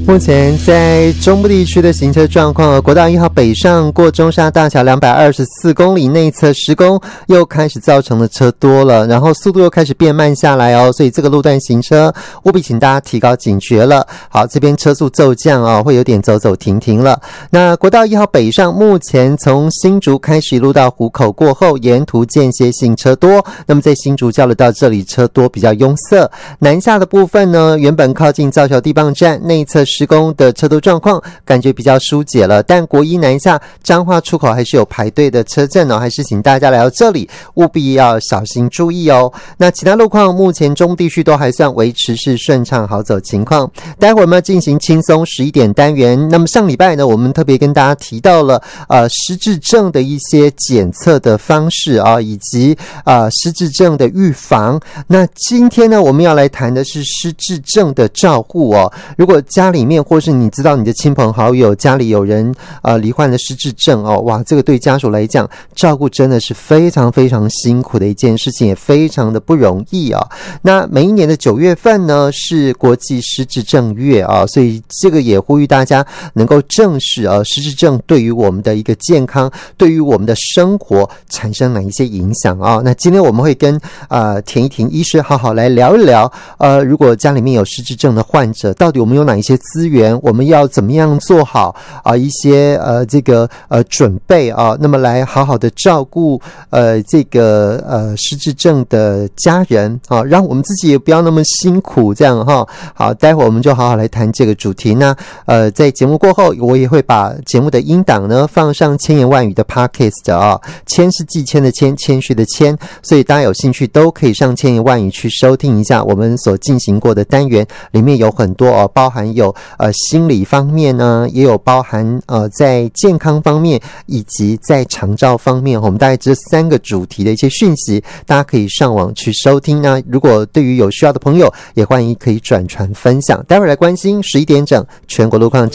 目前在中部地区的行车状况，国道1号北上过中沙大桥224公里内侧施工，又开始造成了车多了，然后速度又开始变慢下来哦，所以这个路段行车务必请大家提高警觉了。好，这边车速骤降哦，会有点走走停停了。那国道1号北上，目前从新竹开始一路到湖口过后，沿途间歇性车多，那么在新竹交流道这里车多比较拥塞。南下的部分呢，原本靠近造桥地磅站内侧施工的车多状况感觉比较疏解了，但国一南下彰化出口还是有排队的车阵哦，还是请大家来到这里务必要小心注意哦。那其他路况目前中部地区都还算维持是顺畅好走情况。待会儿我们要进行轻松11点单元，那么上礼拜呢，我们特别跟大家提到了失智症的一些检测的方式啊，以及失智症的预防。那今天呢，我们要来谈的是失智症的照顾哦。如果家里面或是你知道你的亲朋好友家里有人罹患了失智症哦，哇，这个对家属来讲照顾真的是非常非常辛苦的一件事情，也非常的不容易啊。那每一年的9月份呢是国际失智症月啊，所以这个也呼吁大家能够正视失智症对于我们的一个健康，对于我们的生活产生哪一些影响啊。那今天我们会跟田一婷医师好好来聊一聊如果家里面有失智症的患者，到底我们有哪一些资源，我们要怎么样做好一些这个准备啊，那么来好好的照顾这个失智症的家人啊，让我们自己也不要那么辛苦这样哈。好，待会儿我们就好好来谈这个主题。那在节目过后，我也会把节目的音档呢放上千言万语的 Podcast 啊，谦是季谦的谦，谦虚的谦，所以大家有兴趣都可以上千言万语去收听一下我们所进行过的单元，里面有很多包含有心理方面呢，也有包含在健康方面以及在长照方面，我们大概这3个主题的一些讯息，大家可以上网去收听。那如果对于有需要的朋友，也欢迎可以转传分享。待会儿来关心11点整全国路况